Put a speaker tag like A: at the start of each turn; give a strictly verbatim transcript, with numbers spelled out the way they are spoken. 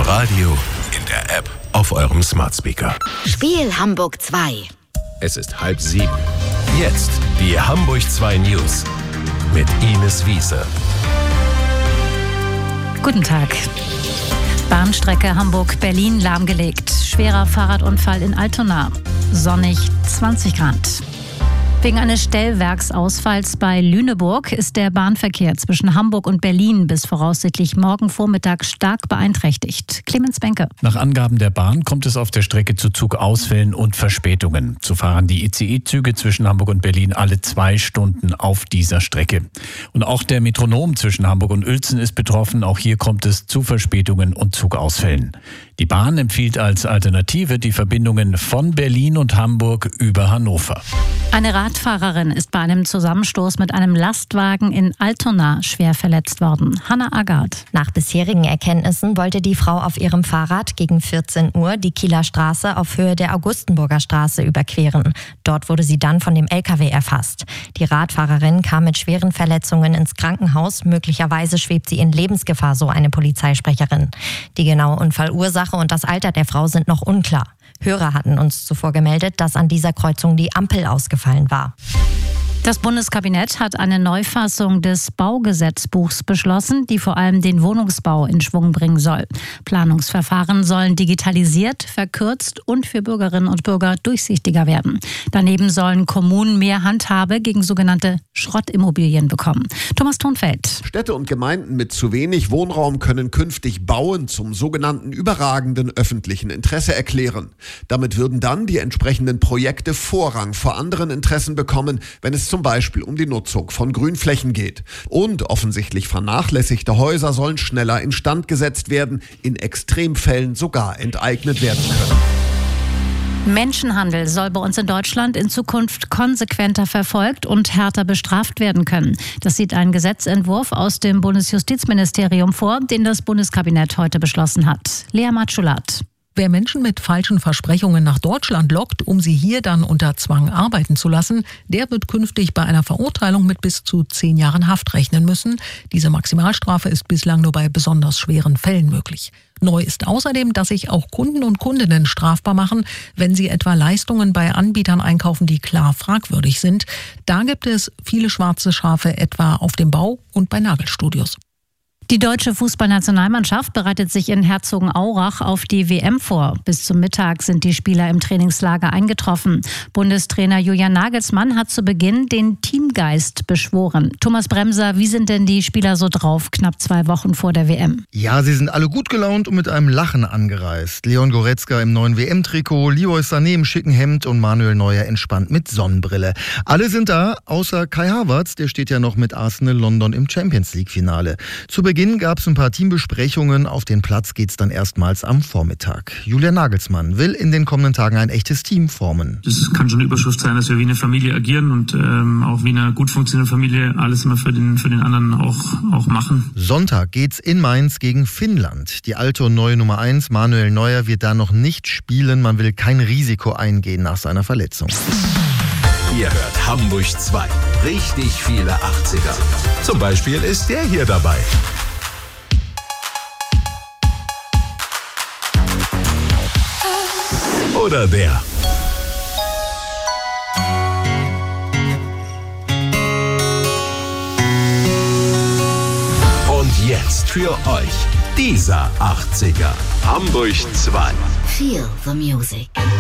A: Radio, in der App, auf eurem Smart Speaker.
B: Spiel Hamburg zwei.
A: Es ist halb sieben. Jetzt die Hamburg zwei News mit Ines Wiese.
C: Guten Tag. Bahnstrecke Hamburg-Berlin lahmgelegt. Schwerer Fahrradunfall in Altona. Sonnig zwanzig Grad. Wegen eines Stellwerksausfalls bei Lüneburg ist der Bahnverkehr zwischen Hamburg und Berlin bis voraussichtlich morgen Vormittag stark beeinträchtigt. Clemens Benke.
D: Nach Angaben der Bahn kommt es auf der Strecke zu Zugausfällen und Verspätungen. So fahren die I C E-Züge zwischen Hamburg und Berlin alle zwei Stunden auf dieser Strecke. Und auch der Metronom zwischen Hamburg und Uelzen ist betroffen. Auch hier kommt es zu Verspätungen und Zugausfällen. Die Bahn empfiehlt als Alternative die Verbindungen von Berlin und Hamburg über Hannover.
C: Eine Radfahrerin ist bei einem Zusammenstoß mit einem Lastwagen in Altona schwer verletzt worden. Hanna Agard.
E: Nach bisherigen Erkenntnissen wollte die Frau auf ihrem Fahrrad gegen vierzehn Uhr die Kieler Straße auf Höhe der Augustenburger Straße überqueren. Dort wurde sie dann von dem L K W erfasst. Die Radfahrerin kam mit schweren Verletzungen ins Krankenhaus. Möglicherweise schwebt sie in Lebensgefahr, so eine Polizeisprecherin. Die genaue Unfallursache und das Alter der Frau sind noch unklar. Hörer hatten uns zuvor gemeldet, dass an dieser Kreuzung die Ampel ausgefallen war.
C: Das Bundeskabinett hat eine Neufassung des Baugesetzbuchs beschlossen, die vor allem den Wohnungsbau in Schwung bringen soll. Planungsverfahren sollen digitalisiert, verkürzt und für Bürgerinnen und Bürger durchsichtiger werden. Daneben sollen Kommunen mehr Handhabe gegen sogenannte Schrottimmobilien bekommen. Thomas Thonfeld.
F: Städte und Gemeinden mit zu wenig Wohnraum können künftig Bauen zum sogenannten überragenden öffentlichen Interesse erklären. Damit würden dann die entsprechenden Projekte Vorrang vor anderen Interessen bekommen, wenn es zum Beispiel um die Nutzung von Grünflächen geht. Und offensichtlich vernachlässigte Häuser sollen schneller instand gesetzt werden, in Extremfällen sogar enteignet werden können.
C: Menschenhandel soll bei uns in Deutschland in Zukunft konsequenter verfolgt und härter bestraft werden können. Das sieht ein Gesetzentwurf aus dem Bundesjustizministerium vor, den das Bundeskabinett heute beschlossen hat. Lea Matschulat.
G: Wer Menschen mit falschen Versprechungen nach Deutschland lockt, um sie hier dann unter Zwang arbeiten zu lassen, der wird künftig bei einer Verurteilung mit bis zu zehn Jahren Haft rechnen müssen. Diese Maximalstrafe ist bislang nur bei besonders schweren Fällen möglich. Neu ist außerdem, dass sich auch Kunden und Kundinnen strafbar machen, wenn sie etwa Leistungen bei Anbietern einkaufen, die klar fragwürdig sind. Da gibt es viele schwarze Schafe, etwa auf dem Bau und bei Nagelstudios.
C: Die deutsche Fußballnationalmannschaft bereitet sich in Herzogenaurach auf die W M vor. Bis zum Mittag sind die Spieler im Trainingslager eingetroffen. Bundestrainer Julian Nagelsmann hat zu Beginn den Teamgeist beschworen. Thomas Bremser, wie sind denn die Spieler so drauf, knapp zwei Wochen vor der W M?
H: Ja, sie sind alle gut gelaunt und mit einem Lachen angereist. Leon Goretzka im neuen W M-Trikot, Leroy Sané im schicken Hemd und Manuel Neuer entspannt mit Sonnenbrille. Alle sind da, außer Kai Havertz, der steht ja noch mit Arsenal London im Champions-League-Finale. Zu Beginn gab es ein paar Teambesprechungen. Auf den Platz geht's dann erstmals am Vormittag. Julian Nagelsmann will in den kommenden Tagen ein echtes Team formen.
I: Das kann schon eine Überschrift sein, dass wir wie eine Familie agieren und ähm, auch wie eine gut funktionierende Familie alles immer für den, für den anderen auch, auch machen.
H: Sonntag geht's in Mainz gegen Finnland. Die alte und neue Nummer eins, Manuel Neuer, wird da noch nicht spielen. Man will kein Risiko eingehen nach seiner Verletzung.
A: Ihr hört Hamburg zwei. Richtig viele achtziger. Zum Beispiel ist der hier dabei. Oder der. Und jetzt für euch dieser achtziger. Hamburg zwei.
B: Feel the music.